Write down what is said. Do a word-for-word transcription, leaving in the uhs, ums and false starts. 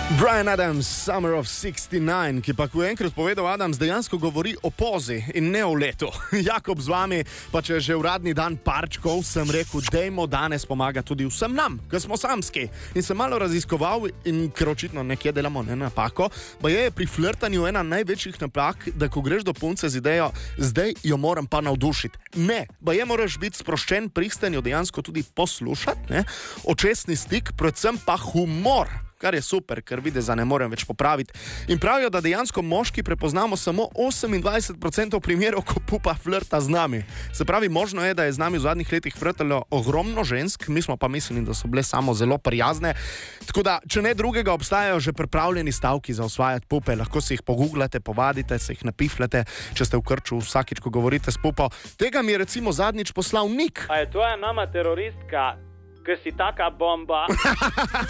Bryan Adams, Summer of šestnajst, ki pa, ko je enkrat povedal Adams, dejansko govori o pozi in ne o letu. Jakob z vami, pa če že uradni dan parčkov, sem rekel, dejmo danes pomaga tudi vsem nam, ki smo samski. In sem malo raziskoval in ker očitno nekje delamo ne napako, pa je pri flirtanju ena največjih napak, da ko greš do punce z idejo, zdaj jo moram pa navdušiti. Ne, pa je moraš biti sproščen, pristen, jo dejansko tudi poslušati, ne? Očesni stik, predvsem pa humor. Kar je super, ker videza ne morem več popraviti. In pravijo, da dejansko moški prepoznamo samo osemindvajset procentov primerov, ko pupa flirta z nami. Se pravi, možno je, da je z nami v zadnjih letih flirtalo ogromno žensk, mi smo pa mislili, da so bile samo zelo prijazne. Tako da, če ne drugega, obstajajo že pripravljeni stavki za osvajati pupe. Lahko si jih pogooglate, povadite, se jih napifljate, če ste v krču vsakič, ko govorite s pupo. Tega mi je recimo zadnjič poslal Nik. A je tvoja mama teroristka, ker si taka bomba?